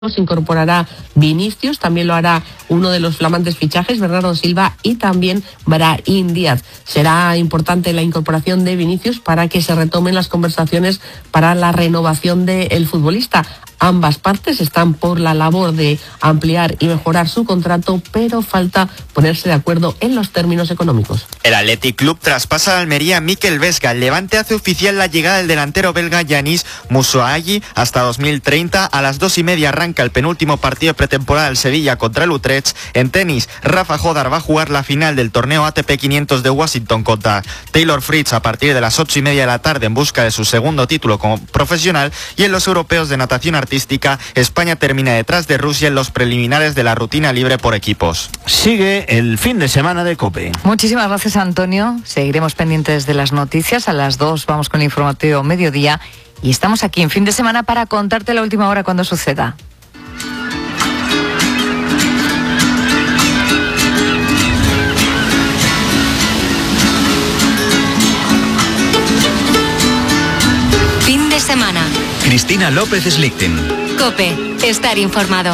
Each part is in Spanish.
Se incorporará Vinicius, también lo hará uno de los flamantes fichajes, Bernardo Silva, y también Brahim Díaz. Será importante la incorporación de Vinicius para que se retomen las conversaciones para la renovación del futbolista. Ambas partes están por la labor de ampliar y mejorar su contrato, pero falta ponerse de acuerdo en los términos económicos. El Athletic Club traspasa a Almería a Mikel Vesga. El Levante hace oficial la llegada del delantero belga Yanis Musoagi hasta 2030. A las 2:30 arranca el penúltimo partido de pretemporada del Sevilla contra el Utrecht. En tenis, Rafa Jodar va a jugar la final del torneo ATP 500 de Washington contra Taylor Fritz a partir de las 8:30 de la tarde en busca de su segundo título como profesional. Y en los europeos de natación artística, España termina detrás de Rusia en los preliminares de la rutina libre por equipos. Sigue el fin de semana de COPE. Muchísimas gracias, Antonio. Seguiremos pendientes de las noticias. A las 2 vamos con el informativo mediodía y estamos aquí en fin de semana para contarte la última hora cuando suceda. Fin de semana. Cristina López Slichting. COPE. Estar informado.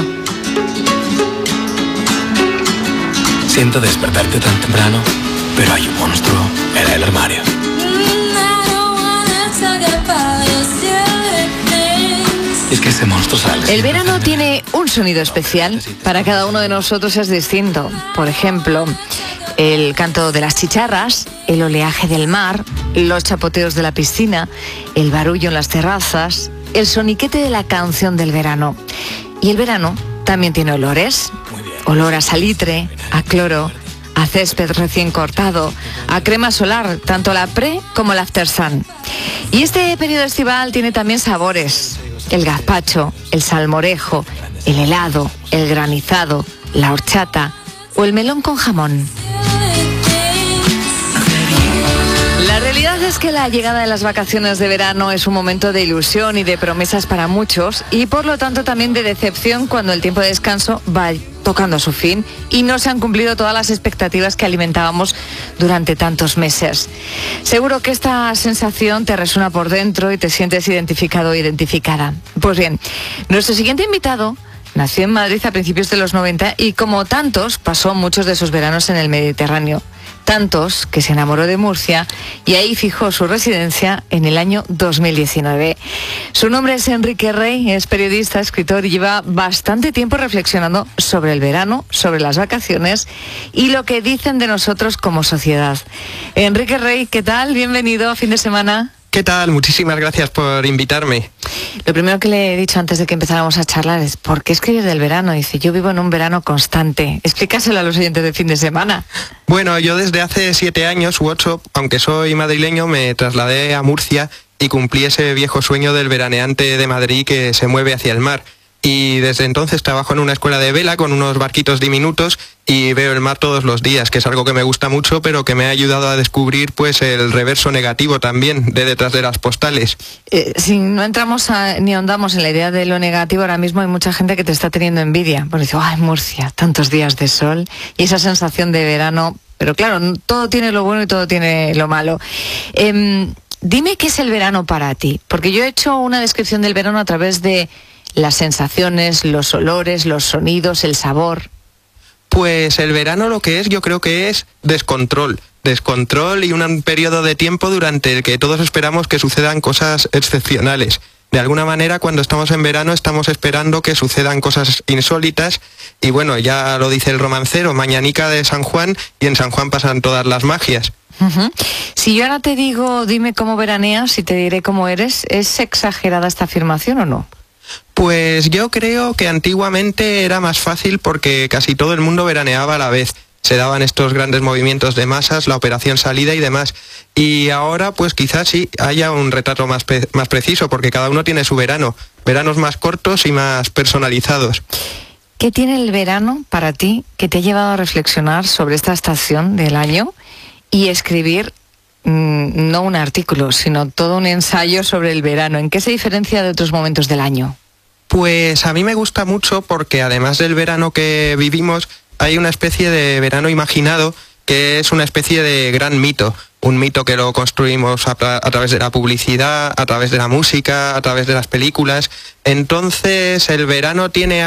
Siento despertarte tan temprano, pero hay un monstruo en el armario. Es que ese monstruo sale. El verano tiene un sonido especial. Para cada uno de nosotros es distinto. Por ejemplo, el canto de las chicharras, el oleaje del mar, los chapoteos de la piscina, el barullo en las terrazas, el soniquete de la canción del verano. Y el verano también tiene olores. Olor a salitre, a cloro, a césped recién cortado, a crema solar, tanto la pre como la after sun. Y este periodo estival tiene también sabores. El gazpacho, el salmorejo, el helado, el granizado, la horchata o el melón con jamón. La realidad es que la llegada de las vacaciones de verano es un momento de ilusión y de promesas para muchos y por lo tanto también de decepción cuando el tiempo de descanso va tocando a su fin y no se han cumplido todas las expectativas que alimentábamos durante tantos meses. Seguro que esta sensación te resuena por dentro y te sientes identificado o identificada. Pues bien, nuestro siguiente invitado nació en Madrid a principios de los 90 y como tantos pasó muchos de sus veranos en el Mediterráneo. Tantos que se enamoró de Murcia y ahí fijó su residencia en el año 2019. Su nombre es Enrique Rey, es periodista, escritor y lleva bastante tiempo reflexionando sobre el verano, sobre las vacaciones y lo que dicen de nosotros como sociedad. Enrique Rey, ¿qué tal? Bienvenido a Fin de Semana. ¿Qué tal? Muchísimas gracias por invitarme. Lo primero que le he dicho antes de que empezáramos a charlar es ¿por qué escribir del verano? Dice, yo vivo en un verano constante. Explícaselo a los oyentes de Fin de Semana. Bueno, yo desde hace 7 años u 8, aunque soy madrileño, me trasladé a Murcia y cumplí ese viejo sueño del veraneante de Madrid que se mueve hacia el mar. Y desde entonces trabajo en una escuela de vela con unos barquitos diminutos y veo el mar todos los días, que es algo que me gusta mucho, pero que me ha ayudado a descubrir pues el reverso negativo también de detrás de las postales. Si no entramos ni ahondamos en la idea de lo negativo, ahora mismo hay mucha gente que te está teniendo envidia. Porque dice, ¡ay, Murcia! Tantos días de sol y esa sensación de verano. Pero claro, todo tiene lo bueno y todo tiene lo malo. Dime qué es el verano para ti, porque yo he hecho una descripción del verano a través de las sensaciones, los olores, los sonidos, el sabor. Pues el verano lo que es, yo creo que es descontrol y un periodo de tiempo durante el que todos esperamos que sucedan cosas excepcionales. De alguna manera, cuando estamos en verano estamos esperando que sucedan cosas insólitas y bueno, ya lo dice el romancero, mañanica de San Juan y en San Juan pasan todas las magias. Uh-huh. Si yo ahora te digo, dime cómo veraneas y te diré cómo eres, ¿es exagerada esta afirmación o no? Pues yo creo que antiguamente era más fácil porque casi todo el mundo veraneaba a la vez. Se daban estos grandes movimientos de masas, la operación salida y demás. Y ahora pues quizás sí haya un retrato más preciso porque cada uno tiene su verano. Veranos más cortos y más personalizados. ¿Qué tiene el verano para ti que te ha llevado a reflexionar sobre esta estación del año y escribir no un artículo, sino todo un ensayo sobre el verano? ¿En qué se diferencia de otros momentos del año? Pues a mí me gusta mucho porque además del verano que vivimos, hay una especie de verano imaginado que es una especie de gran mito. un mito que lo construimos a través de la publicidad, a través de la música, a través de las películas. Entonces el verano tiene